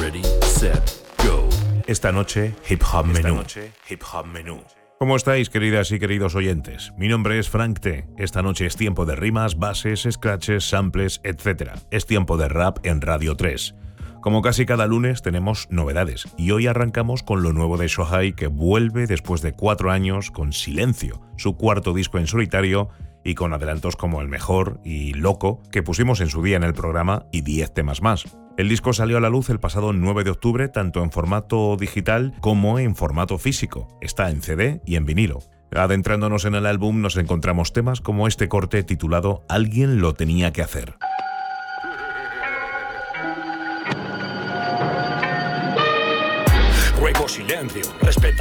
Ready, set, go. Esta noche, Hip Hop Menú. ¿Cómo estáis, queridas y queridos oyentes? Mi nombre es Frank T. Esta noche es tiempo de rimas, bases, scratches, samples, etc. Es tiempo de rap en Radio 3. Como casi cada lunes tenemos novedades y hoy arrancamos con lo nuevo de Shohei, que vuelve después de 4 años con Silencio, su cuarto disco en solitario, y con adelantos como El Mejor y Loco, que pusimos en su día en el programa, y 10 temas más. El disco salió a la luz el pasado 9 de octubre, tanto en formato digital como en formato físico. Está en CD y en vinilo. Adentrándonos en el álbum nos encontramos temas como este corte titulado Alguien lo tenía que hacer. Ruego silencio,